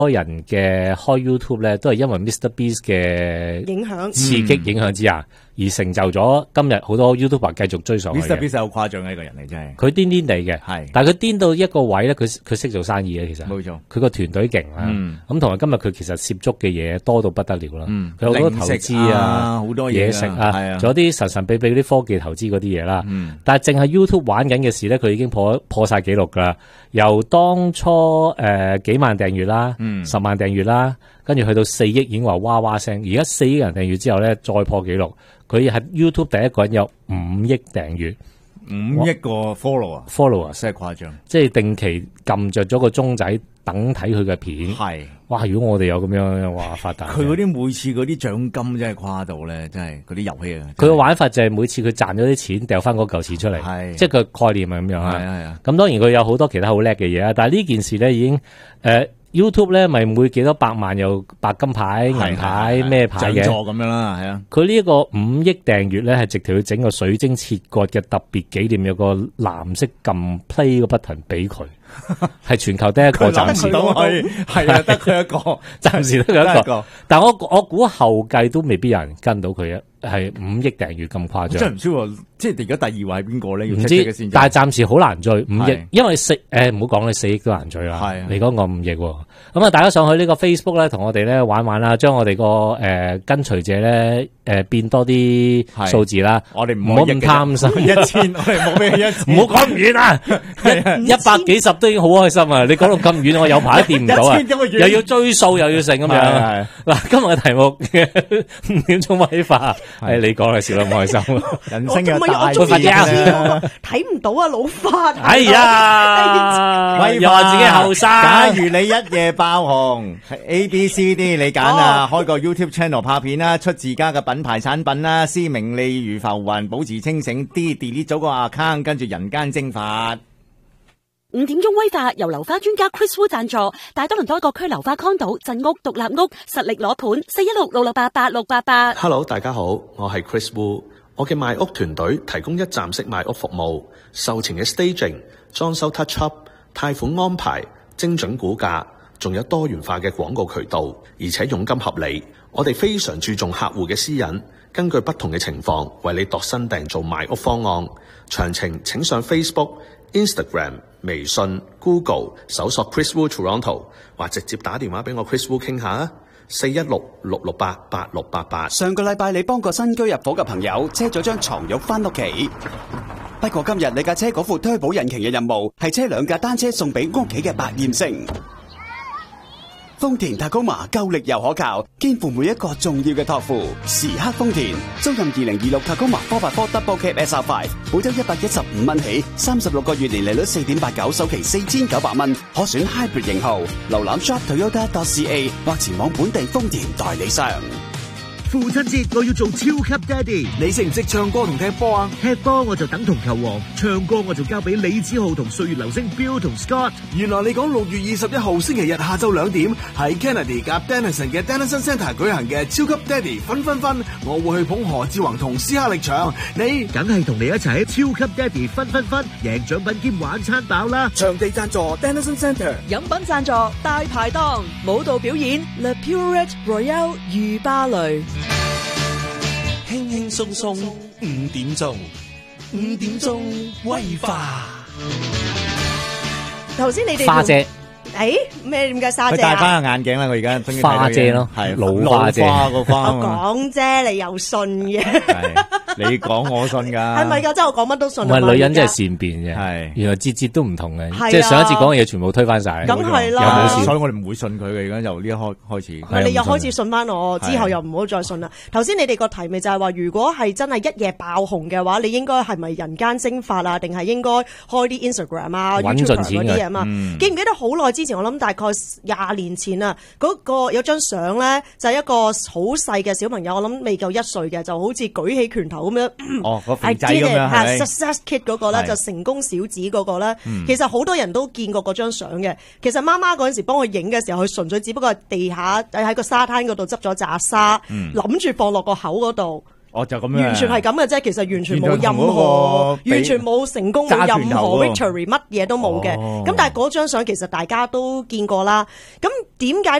多人嘅開 YouTube 咧，都係因為 MrBeast 嘅影響刺激影響之下，而成就咗今日好多 YouTuber 繼續追上去嘅。 MrBeast 係好誇張嘅一個人嚟，真係。 佢癲癲地嘅， 係， 但係佢癲到一個位咧，佢識做生意嘅，其實。 冇錯。 佢個團隊勁啦，咁同埋今日佢其實涉足嘅嘢多到不得了啦。佢好多投資啊， 好多嘢食啊， 係啊， 仲有啲神神秘秘啲科技投資嗰啲嘢啦。但係淨係 YouTube 玩緊嘅事咧，佢已經破晒紀錄噶啦。由當初幾萬訂閱啦，10萬訂閱啦，跟住去到4億已經話哇哇聲。而家4億人訂閱之後咧，再破紀錄。佢係 YouTube 第一個人有5億訂閱 ，5億個 follower 真係誇張。 即係定期撳着咗個鐘仔等睇佢嘅片。 係， 哇！如果我哋有咁樣，哇發達。 佢嗰啲每次嗰啲獎金真係誇到咧，真係嗰啲遊戲啊。 佢嘅玩法就係每次佢賺咗啲錢，掉翻嗰嚿錢出嚟，即係佢概念係咁樣啊。 係啊。 咁當然佢有好多其他好叻嘅嘢啊，但係呢件事咧已經YouTube 咧咪每幾多百萬又白金牌、銀牌咩牌嘅獎座咁樣啦，係啊。 佢呢一個5億訂閱咧係直頭要整個水晶切割嘅特別紀念，有個藍色撳 play 個 button 俾佢。係全球得一個，暫時都係啊，得佢一個， 暫時得佢一個。但係我估後繼都未必有人跟到佢啊，係5億訂閱咁誇張。 真係唔知喎，即係而家第2位係邊個咧？ 唔知，但係暫時好難追5億，因為唔好講你4億都難追啦。 係你講個5億，咁啊，大家上去呢個 Facebook 咧，同我哋咧玩玩啦，將我哋個跟隨者咧變多啲數字啦。 我哋唔好咁貪心 ，1000，我哋冇咩1000， 唔好講咁遠啊，100幾十都已經好開心啊！你講到咁遠，我有排都掂唔到啊，又要追數又要成咁樣。嗱，今日嘅題目5點鐘威化，係你講係笑得咁開心。 人生嘅大我睇唔到啊，老花。 哎呀，又話自己後生。 假如你一夜爆紅，ABCD 你揀啊，開個 YouTube channel 拍片啦，出自家嘅品牌產品啦，思明利如浮雲，保持清醒啲 delete 咗個 account， 跟住人間蒸發。 5點鐘威化由流花專家 Chris Wu 贊助，大多倫多各區流花 condo 鎮屋獨立屋實力攞盤41666888688。 Hello， 大家好，我係 Chris Wu， 我嘅賣屋團隊提供一站式賣屋服務，售前嘅 staging、裝修 touch up、貸款安排、精準估價，仲有多元化嘅廣告渠道，而且佣金合理。我哋非常注重客戶嘅私隱，根據不同嘅情況為你度身訂做賣屋方案。詳情請上 Facebook、Instagram、微信、Google 搜索 Chris Wu Toronto， 或直接打電話俾我 Chris Wu 傾下啊，41666888688。 上個禮拜你幫個新居入伙嘅朋友車咗張床褥翻屋企，不過今日你架車嗰副推保引擎嘅任務係車2架單車送俾屋企嘅百厭星。豐田 Tacoma 夠力又可靠，肩負每一個重要嘅託付。時刻豐田，租任2026 Tacoma 4x4 Double Cab SR5，保周115蚊起，36個月年利率4.89，首期4900蚊，可選 Hybrid 型號。瀏覽 shoptoyota.ca 或前往本地豐田代理商。 父親節我要做超級爹哋，你識唔識唱歌同踢波啊？踢波我就等同球王，唱歌我就交俾李子浩同歲月流星 Bill 同 Scott。 原來你講6月21號星期日下晝2點喺 Kennedy 夾 Dennison 嘅 Dennison Centre 舉行嘅超級爹哋分，我會去捧何志宏同斯克力場，你梗係同你一齊喺超級爹哋分，贏獎品兼晚餐飽啦！ 場地贊助 Dennison Centre， 飲品贊助大排檔，舞蹈表演 Le Purette Royale 御芭蕾。 輕輕鬆鬆5點鐘威化。 頭先你哋花姐， 咩點解沙姐佢戴翻個眼鏡啦，佢而家終於睇到花姐咯， 係老花姐。 個花。 我講啫，你又信嘅？ 你講我信㗎。 係咪㗎？即係我講乜都信。 唔係女人真係善變嘅，係原來節都唔同嘅，即係上一次講嘅嘢全部推翻晒。 梗係啦， 所以我哋唔會信佢嘅。而家由呢一開始， 你又開始信翻我，之後又唔好再信啦。頭先你哋個題目就係話，如果係真係一夜爆紅嘅話，你應該係咪人間蒸發啊？定係應該開啲 Instagram 啊、 揾盡 YouTuber 錢嗰啲啊嘛？記唔記得好耐之前？我諗大概20年前啊，嗰個有張相咧，就係一個好細嘅小朋友，我諗未夠1歲嘅，就好似舉起拳頭咁樣。 個肥仔咁樣係 Success Kid 嗰個咧，就成功小子嗰個咧，其實好多人都見過嗰張相嘅。其實媽媽嗰陣時幫佢影嘅時候，佢純粹只不過係地下喺個沙灘嗰度執咗紮沙，諗住放落個口嗰度。 哦，就咁樣， 完全係咁嘅啫。其實完全冇任原來同嗰何， 個完全冇成功，冇揸拳任何頭喎 victory，乜嘢都冇嘅。 哦咁但係嗰張相其實大家都見過啦。咁點解